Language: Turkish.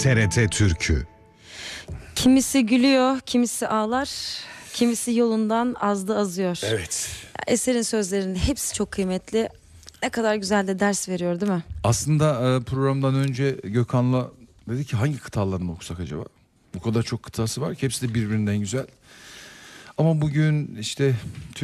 TRT Türkü. Kimisi gülüyor, kimisi ağlar, kimisi yolundan azdı azıyor. Evet. Eserin sözlerinde hepsi çok kıymetli. Ne kadar güzel de ders veriyor, değil mi? Aslında programdan önce Gökhan'la dedi ki hangi kıtalarını okusak acaba? Bu kadar çok kıtası var ki hepsi de birbirinden güzel. Ama bugün işte